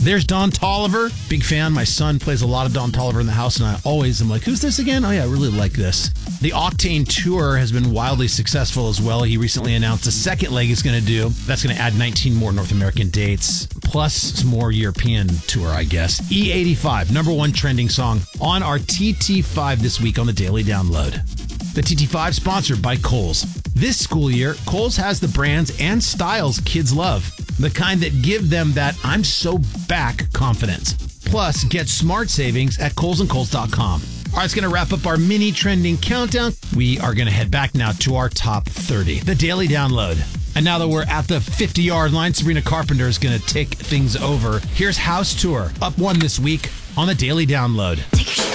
There's Don Toliver. Big fan. My son plays a lot of Don Toliver in the house, and I always am like, who's this again? Oh, yeah, I really like this. The Octane Tour has been wildly successful as well. He recently announced a second leg he's going to do. That's going to add 19 more North American dates, plus some more European tour, I guess. E85, number one trending song on our TT5 this week on the Daily Download. The TT5 sponsored by Kohl's. This school year, Kohl's has the brands and styles kids love. The kind that give them that I'm so back confidence. Plus, get smart savings at KohlsandKohls.com. All right, it's going to wrap up our mini trending countdown. We are going to head back now to our top 30, the Daily Download. And now that we're at the 50-yard line, Sabrina Carpenter is going to take things over. Here's House Tour, up one this week on the Daily Download. Take your